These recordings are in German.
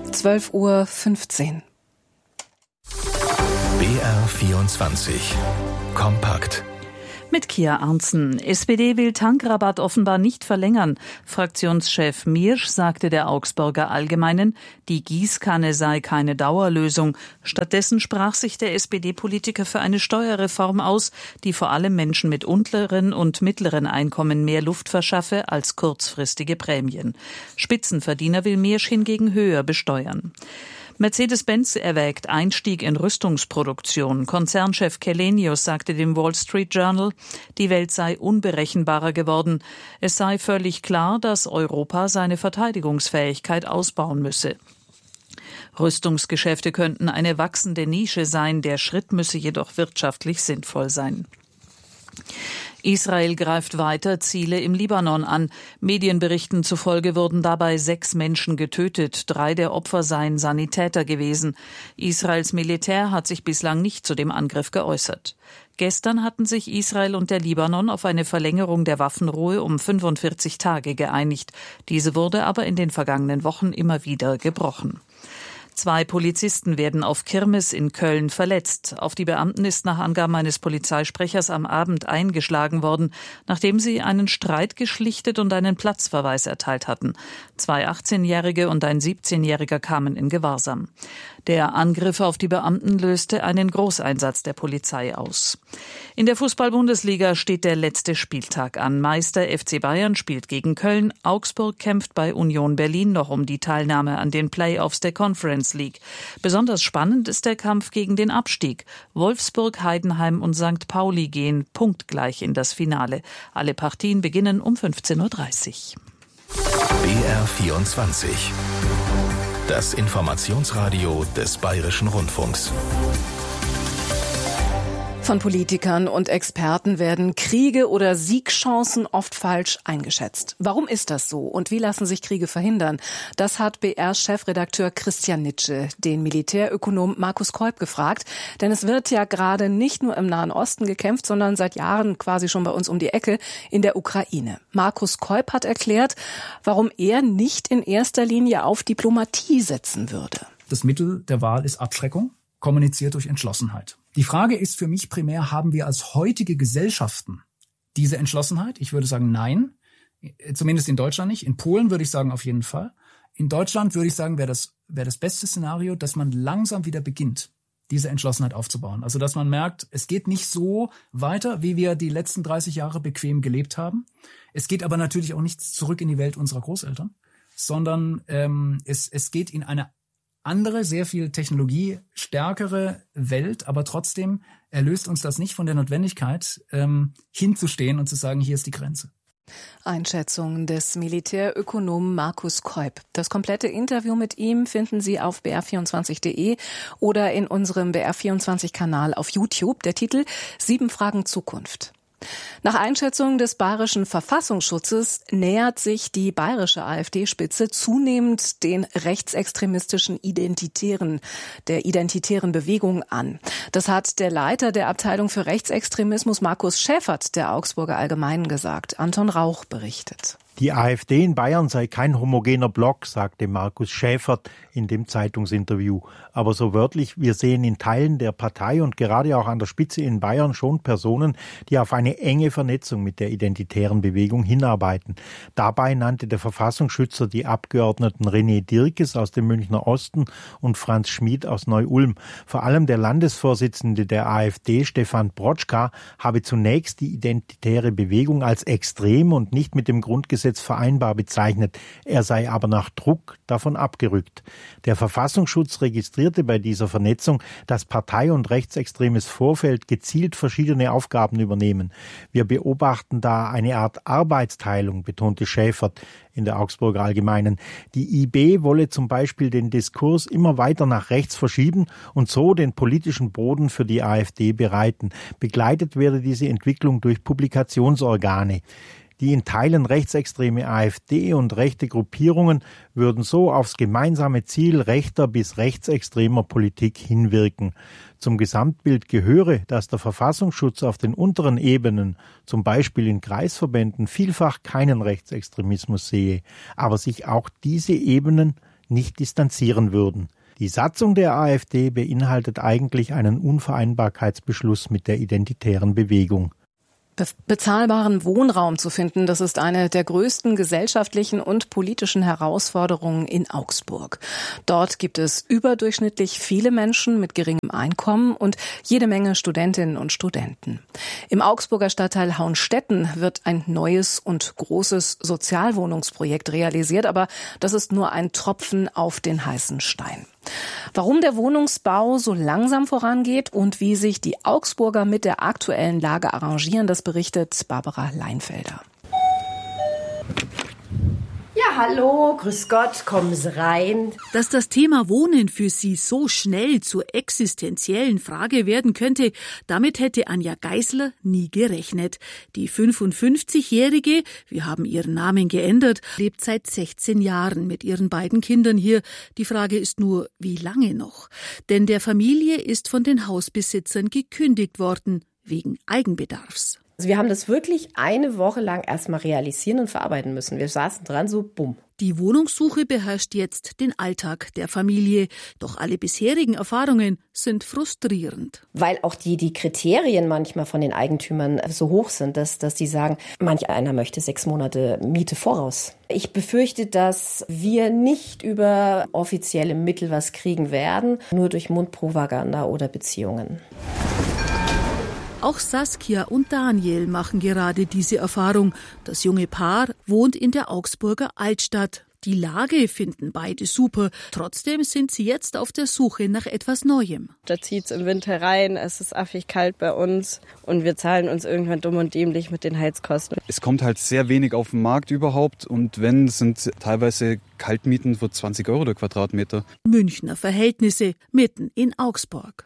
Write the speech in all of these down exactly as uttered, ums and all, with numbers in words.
zwölf Uhr fünfzehn. B R vierundzwanzig. Kompakt. Mit Kia Arntzen. S P D will Tankrabatt offenbar nicht verlängern. Fraktionschef Miersch sagte der Augsburger Allgemeinen, die Gießkanne sei keine Dauerlösung. Stattdessen sprach sich der S P D-Politiker für eine Steuerreform aus, die vor allem Menschen mit unteren und mittleren Einkommen mehr Luft verschaffe als kurzfristige Prämien. Spitzenverdiener will Miersch hingegen höher besteuern. Mercedes-Benz erwägt Einstieg in Rüstungsproduktion. Konzernchef Källenius sagte dem Wall Street Journal, die Welt sei unberechenbarer geworden. Es sei völlig klar, dass Europa seine Verteidigungsfähigkeit ausbauen müsse. Rüstungsgeschäfte könnten eine wachsende Nische sein, der Schritt müsse jedoch wirtschaftlich sinnvoll sein. Israel greift weiter Ziele im Libanon an. Medienberichten zufolge wurden dabei sechs Menschen getötet. Drei der Opfer seien Sanitäter gewesen. Israels Militär hat sich bislang nicht zu dem Angriff geäußert. Gestern hatten sich Israel und der Libanon auf eine Verlängerung der Waffenruhe um fünfundvierzig Tage geeinigt. Diese wurde aber in den vergangenen Wochen immer wieder gebrochen. Zwei Polizisten werden auf Kirmes in Köln verletzt. Auf die Beamten ist nach Angaben eines Polizeisprechers am Abend eingeschlagen worden, nachdem sie einen Streit geschlichtet und einen Platzverweis erteilt hatten. Zwei achtzehnjährige und ein siebzehnjähriger kamen in Gewahrsam. Der Angriff auf die Beamten löste einen Großeinsatz der Polizei aus. In der Fußball-Bundesliga steht der letzte Spieltag an. Meister F C Bayern spielt gegen Köln. Augsburg kämpft bei Union Berlin noch um die Teilnahme an den Playoffs der Conference League. Besonders spannend ist der Kampf gegen den Abstieg. Wolfsburg, Heidenheim und Sankt Pauli gehen punktgleich in das Finale. Alle Partien beginnen um fünfzehn Uhr dreißig. B R vierundzwanzig. Das Informationsradio des Bayerischen Rundfunks. Von Politikern und Experten werden Kriege oder Siegchancen oft falsch eingeschätzt. Warum ist das so und wie lassen sich Kriege verhindern? Das hat B R-Chefredakteur Christian Nitsche den Militärökonom Markus Kolb gefragt. Denn es wird ja gerade nicht nur im Nahen Osten gekämpft, sondern seit Jahren quasi schon bei uns um die Ecke in der Ukraine. Markus Kolb hat erklärt, warum er nicht in erster Linie auf Diplomatie setzen würde. Das Mittel der Wahl ist Abschreckung, kommuniziert durch Entschlossenheit. Die Frage ist für mich primär, haben wir als heutige Gesellschaften diese Entschlossenheit? Ich würde sagen, nein. Zumindest in Deutschland nicht. In Polen würde ich sagen, auf jeden Fall. In Deutschland würde ich sagen, wäre das, wäre das beste Szenario, dass man langsam wieder beginnt, diese Entschlossenheit aufzubauen. Also, dass man merkt, es geht nicht so weiter, wie wir die letzten dreißig Jahre bequem gelebt haben. Es geht aber natürlich auch nicht zurück in die Welt unserer Großeltern, sondern ähm, es, es geht in eine andere, sehr viel technologiestärkere Welt, aber trotzdem erlöst uns das nicht von der Notwendigkeit, ähm, hinzustehen und zu sagen, hier ist die Grenze. Einschätzung des Militärökonomen Markus Kolb. Das komplette Interview mit ihm finden Sie auf b r vierundzwanzig punkt d e oder in unserem B R vierundzwanzig-Kanal auf YouTube. Der Titel Sieben Fragen Zukunft. Nach Einschätzung des bayerischen Verfassungsschutzes nähert sich die bayerische AfD-Spitze zunehmend den rechtsextremistischen Identitären, der identitären Bewegung an. Das hat der Leiter der Abteilung für Rechtsextremismus Markus Schäfert der Augsburger Allgemeinen gesagt. Anton Rauch berichtet. Die AfD in Bayern sei kein homogener Block, sagte Markus Schäfert in dem Zeitungsinterview. Aber so wörtlich, wir sehen in Teilen der Partei und gerade auch an der Spitze in Bayern schon Personen, die auf eine enge Vernetzung mit der identitären Bewegung hinarbeiten. Dabei nannte der Verfassungsschützer die Abgeordneten René Dirkes aus dem Münchner Osten und Franz Schmid aus Neu-Ulm. Vor allem der Landesvorsitzende der AfD, Stefan Brotschka, habe zunächst die identitäre Bewegung als extrem und nicht mit dem Grundgesetz vereinbar bezeichnet. Er sei aber nach Druck davon abgerückt. Der Verfassungsschutz registrierte bei dieser Vernetzung, dass Partei- und rechtsextremes Vorfeld gezielt verschiedene Aufgaben übernehmen. Wir beobachten da eine Art Arbeitsteilung, betonte Schäfert in der Augsburger Allgemeinen. Die I B wolle zum Beispiel den Diskurs immer weiter nach rechts verschieben und so den politischen Boden für die AfD bereiten. Begleitet werde diese Entwicklung durch Publikationsorgane. Die in Teilen rechtsextreme AfD und rechte Gruppierungen würden so aufs gemeinsame Ziel rechter bis rechtsextremer Politik hinwirken. Zum Gesamtbild gehöre, dass der Verfassungsschutz auf den unteren Ebenen, zum Beispiel in Kreisverbänden, vielfach keinen Rechtsextremismus sehe, aber sich auch diese Ebenen nicht distanzieren würden. Die Satzung der AfD beinhaltet eigentlich einen Unvereinbarkeitsbeschluss mit der identitären Bewegung. Bezahlbaren Wohnraum zu finden, das ist eine der größten gesellschaftlichen und politischen Herausforderungen in Augsburg. Dort gibt es überdurchschnittlich viele Menschen mit geringem Einkommen und jede Menge Studentinnen und Studenten. Im Augsburger Stadtteil Hauenstetten wird ein neues und großes Sozialwohnungsprojekt realisiert, aber das ist nur ein Tropfen auf den heißen Stein. Warum der Wohnungsbau so langsam vorangeht und wie sich die Augsburger mit der aktuellen Lage arrangieren, das berichtet Barbara Leinfelder. Ja, hallo, grüß Gott, kommen Sie rein. Dass das Thema Wohnen für Sie so schnell zur existenziellen Frage werden könnte, damit hätte Anja Geisler nie gerechnet. Die fünfundfünfzigjährige, wir haben ihren Namen geändert, lebt seit sechzehn Jahren mit ihren beiden Kindern hier. Die Frage ist nur, wie lange noch? Denn der Familie ist von den Hausbesitzern gekündigt worden, wegen Eigenbedarfs. Also wir haben das wirklich eine Woche lang erstmal realisieren und verarbeiten müssen. Wir saßen dran, so bumm. Die Wohnungssuche beherrscht jetzt den Alltag der Familie. Doch alle bisherigen Erfahrungen sind frustrierend. Weil auch die, die Kriterien manchmal von den Eigentümern so hoch sind, dass, dass die sagen, manch einer möchte sechs Monate Miete voraus. Ich befürchte, dass wir nicht über offizielle Mittel was kriegen werden, nur durch Mundpropaganda oder Beziehungen. Auch Saskia und Daniel machen gerade diese Erfahrung. Das junge Paar wohnt in der Augsburger Altstadt. Die Lage finden beide super. Trotzdem sind sie jetzt auf der Suche nach etwas Neuem. Da zieht's im Winter rein, es ist affig kalt bei uns und wir zahlen uns irgendwann dumm und dämlich mit den Heizkosten. Es kommt halt sehr wenig auf den Markt überhaupt und wenn, sind teilweise Kaltmieten für zwanzig Euro der Quadratmeter. Münchner Verhältnisse mitten in Augsburg.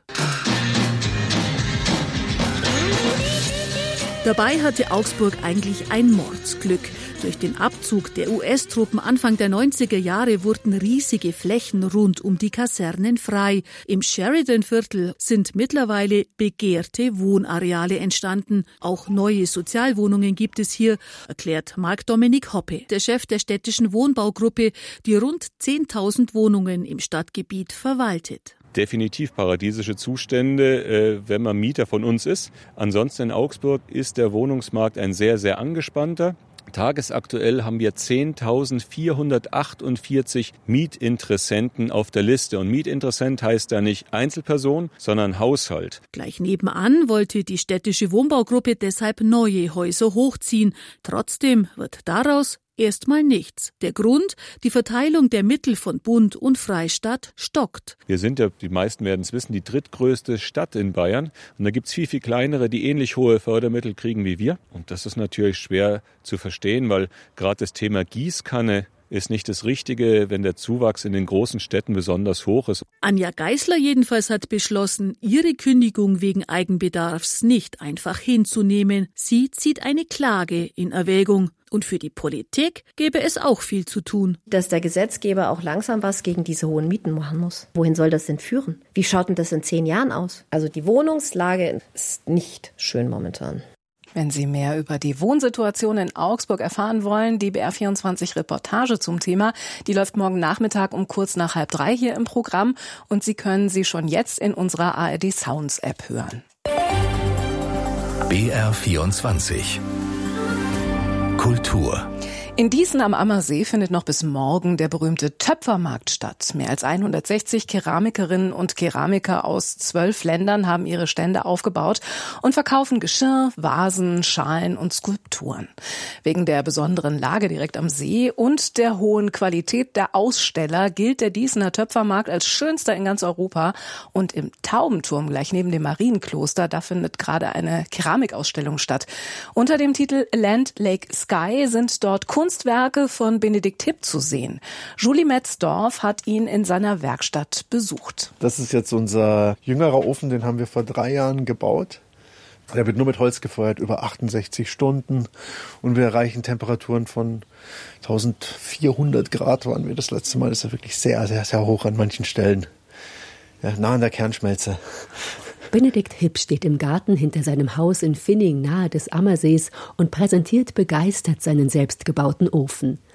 Dabei hatte Augsburg eigentlich ein Mordsglück. Durch den Abzug der U S-Truppen Anfang der neunziger Jahre wurden riesige Flächen rund um die Kasernen frei. Im Sheridan-Viertel sind mittlerweile begehrte Wohnareale entstanden. Auch neue Sozialwohnungen gibt es hier, erklärt Marc-Dominik Hoppe, der Chef der städtischen Wohnbaugruppe, die rund zehntausend Wohnungen im Stadtgebiet verwaltet. Definitiv paradiesische Zustände, wenn man Mieter von uns ist. Ansonsten in Augsburg ist der Wohnungsmarkt ein sehr, sehr angespannter. Tagesaktuell haben wir zehntausendvierhundertachtundvierzig Mietinteressenten auf der Liste. Und Mietinteressent heißt da nicht Einzelperson, sondern Haushalt. Gleich nebenan wollte die städtische Wohnbaugruppe deshalb neue Häuser hochziehen. Trotzdem wird daraus erstmal nichts. Der Grund, die Verteilung der Mittel von Bund und Freistaat stockt. Wir sind ja, die meisten werden es wissen, die drittgrößte Stadt in Bayern. Und da gibt es viel, viel kleinere, die ähnlich hohe Fördermittel kriegen wie wir. Und das ist natürlich schwer zu verstehen, weil gerade das Thema Gießkanne ist nicht das Richtige, wenn der Zuwachs in den großen Städten besonders hoch ist. Anja Geisler jedenfalls hat beschlossen, ihre Kündigung wegen Eigenbedarfs nicht einfach hinzunehmen. Sie zieht eine Klage in Erwägung. Und für die Politik gäbe es auch viel zu tun. Dass der Gesetzgeber auch langsam was gegen diese hohen Mieten machen muss. Wohin soll das denn führen? Wie schaut denn das in zehn Jahren aus? Also die Wohnungslage ist nicht schön momentan. Wenn Sie mehr über die Wohnsituation in Augsburg erfahren wollen, die B R vierundzwanzig Reportage zum Thema, die läuft morgen Nachmittag um kurz nach halb drei hier im Programm und Sie können sie schon jetzt in unserer A R D Sounds App hören. B R vierundzwanzig Kultur. In Dießen am Ammersee findet noch bis morgen der berühmte Töpfermarkt statt. Mehr als hundertsechzig Keramikerinnen und Keramiker aus zwölf Ländern haben ihre Stände aufgebaut und verkaufen Geschirr, Vasen, Schalen und Skulpturen. Wegen der besonderen Lage direkt am See und der hohen Qualität der Aussteller gilt der Dießener Töpfermarkt als schönster in ganz Europa. Und im Taubenturm gleich neben dem Marienkloster, da findet gerade eine Keramikausstellung statt. Unter dem Titel Land, Lake, Sky sind dort Kunstwerke von Benedikt Hipp zu sehen. Julie Metzdorf hat ihn in seiner Werkstatt besucht. Das ist jetzt unser jüngerer Ofen, den haben wir vor drei Jahren gebaut. Der wird nur mit Holz gefeuert, über achtundsechzig Stunden. Und wir erreichen Temperaturen von eintausendvierhundert Grad, waren wir das letzte Mal. Das ist ja wirklich sehr, sehr, sehr hoch an manchen Stellen. Ja, nah an der Kernschmelze. Benedikt Hipp steht im Garten hinter seinem Haus in Finning nahe des Ammersees und präsentiert begeistert seinen selbstgebauten Ofen.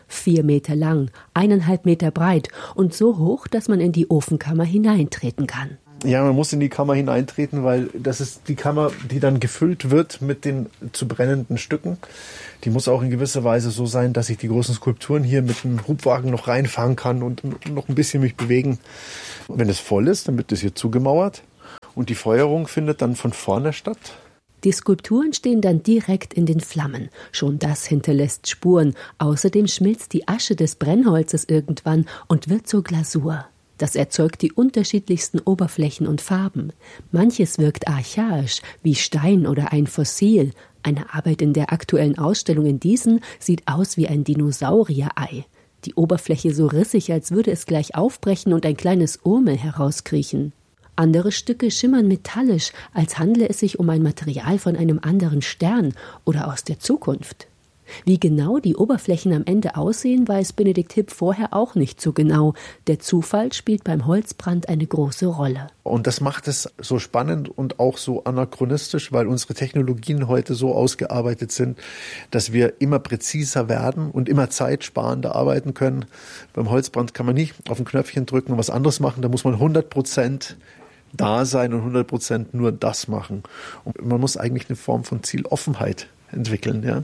Vier Meter lang, eineinhalb Meter breit und so hoch, dass man in die Ofenkammer hineintreten kann. Ja, man muss in die Kammer hineintreten, weil das ist die Kammer, die dann gefüllt wird mit den zu brennenden Stücken. Die muss auch in gewisser Weise so sein, dass ich die großen Skulpturen hier mit einem Hubwagen noch reinfahren kann und noch ein bisschen mich bewegen. Wenn es voll ist, dann wird es hier zugemauert und die Feuerung findet dann von vorne statt. Die Skulpturen stehen dann direkt in den Flammen. Schon das hinterlässt Spuren. Außerdem schmilzt die Asche des Brennholzes irgendwann und wird zur Glasur. Das erzeugt die unterschiedlichsten Oberflächen und Farben. Manches wirkt archaisch, wie Stein oder ein Fossil. Eine Arbeit in der aktuellen Ausstellung in Diesen sieht aus wie ein Dinosaurierei. Die Oberfläche so rissig, als würde es gleich aufbrechen und ein kleines Urmel herauskriechen. Andere Stücke schimmern metallisch, als handle es sich um ein Material von einem anderen Stern oder aus der Zukunft. Wie genau die Oberflächen am Ende aussehen, weiß Benedikt Hipp vorher auch nicht so genau. Der Zufall spielt beim Holzbrand eine große Rolle. Und das macht es so spannend und auch so anachronistisch, weil unsere Technologien heute so ausgearbeitet sind, dass wir immer präziser werden und immer zeitsparender arbeiten können. Beim Holzbrand kann man nicht auf ein Knöpfchen drücken und was anderes machen, da muss man hundert Prozent da sein und hundert Prozent nur das machen. Und man muss eigentlich eine Form von Zieloffenheit entwickeln, ja.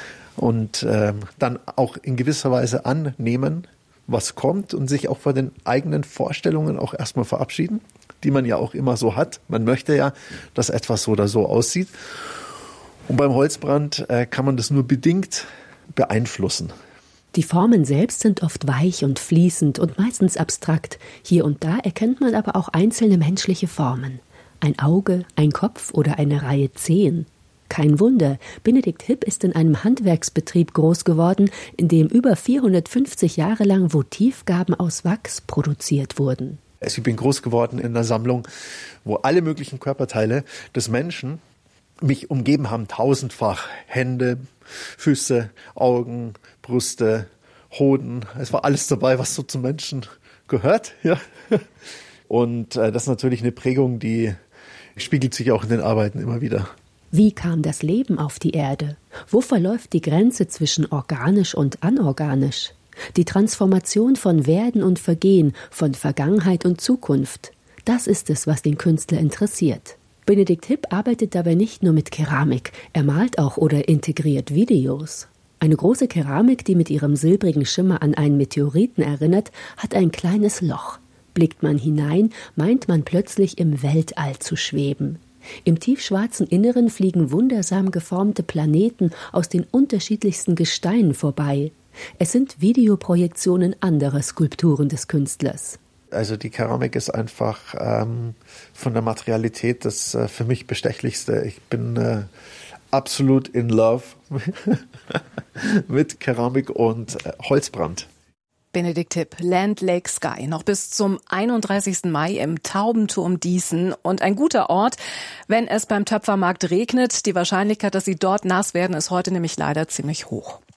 Und ähm, dann auch in gewisser Weise annehmen, was kommt und sich auch von den eigenen Vorstellungen auch erstmal verabschieden, die man ja auch immer so hat. Man möchte ja, dass etwas so oder so aussieht. Und beim Holzbrand äh, kann man das nur bedingt beeinflussen. Die Formen selbst sind oft weich und fließend und meistens abstrakt. Hier und da erkennt man aber auch einzelne menschliche Formen. Ein Auge, ein Kopf oder eine Reihe Zehen. Kein Wunder, Benedikt Hipp ist in einem Handwerksbetrieb groß geworden, in dem über vierhundertfünfzig Jahre lang Votivgaben aus Wachs produziert wurden. Ich bin groß geworden in einer Sammlung, wo alle möglichen Körperteile des Menschen mich umgeben haben, tausendfach. Hände, Füße, Augen, Brüste, Hoden. Es war alles dabei, was so zum Menschen gehört. Ja. Und äh, das ist natürlich eine Prägung, die spiegelt sich auch in den Arbeiten immer wieder. Wie kam das Leben auf die Erde? Wo verläuft die Grenze zwischen organisch und anorganisch? Die Transformation von Werden und Vergehen, von Vergangenheit und Zukunft. Das ist es, was den Künstler interessiert. Benedikt Hipp arbeitet dabei nicht nur mit Keramik, er malt auch oder integriert Videos. Eine große Keramik, die mit ihrem silbrigen Schimmer an einen Meteoriten erinnert, hat ein kleines Loch. Blickt man hinein, meint man plötzlich im Weltall zu schweben. Im tiefschwarzen Inneren fliegen wundersam geformte Planeten aus den unterschiedlichsten Gesteinen vorbei. Es sind Videoprojektionen anderer Skulpturen des Künstlers. Also die Keramik ist einfach ähm, von der Materialität das äh, für mich Bestechlichste. Ich bin äh, absolut in love mit Keramik und äh, Holzbrand. Benedikt Hipp, Land, Lake, Sky, noch bis zum einunddreißigsten Mai im Taubenturm Diesen und ein guter Ort, wenn es beim Töpfermarkt regnet. Die Wahrscheinlichkeit, dass Sie dort nass werden, ist heute nämlich leider ziemlich hoch.